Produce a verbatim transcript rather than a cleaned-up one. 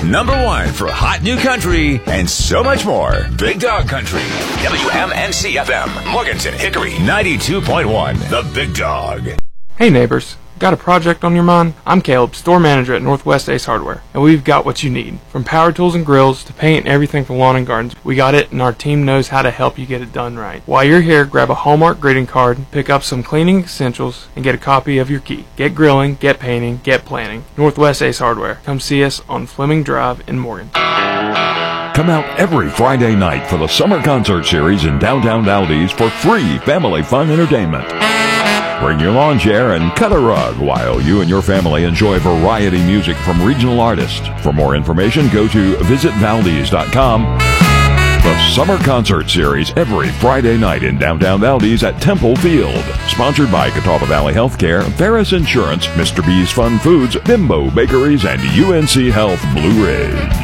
number one for hot new country and so much more. Big Dog Country. W M N C F M, Morganton, Hickory, ninety-two point one. The Big Dog. Hey neighbors, got a project on your mind? I'm Caleb, store manager at Northwest Ace Hardware, and we've got what you need. From power tools and grills to paint and everything for lawn and gardens, we got it, and our team knows how to help you get it done right. While you're here, grab a Hallmark greeting card, pick up some cleaning essentials, and get a copy of your key. Get grilling, get painting, get planning. Northwest Ace Hardware. Come see us on Fleming Drive in Morgan. Come out every Friday night for the Summer Concert Series in downtown Valdez for free family fun entertainment. Bring your lawn chair and cut a rug while you and your family enjoy variety music from regional artists. For more information, go to visit valdez dot com. The Summer Concert Series every Friday night in downtown Valdez at Temple Field. Sponsored by Catawba Valley Healthcare, Ferris Insurance, Mister B's Fun Foods, Bimbo Bakeries, and U N C Health Blue Ridge.